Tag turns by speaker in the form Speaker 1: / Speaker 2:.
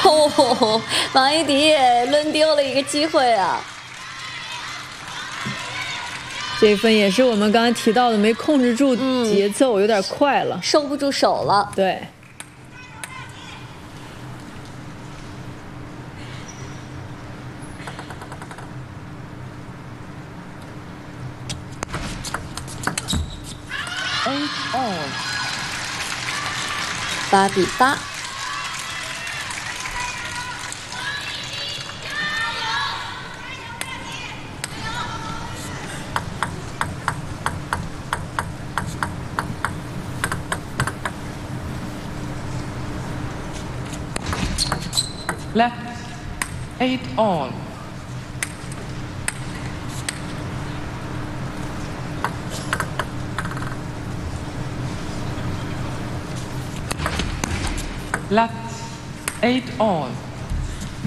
Speaker 1: 哦，王一迪也抡丢了一个机会啊！
Speaker 2: 这分也是我们刚才提到的，没控制住节奏，有点快了，
Speaker 1: 收不住手了。
Speaker 2: 对。
Speaker 1: 8比8。
Speaker 3: Left 8 all. Left 8 all.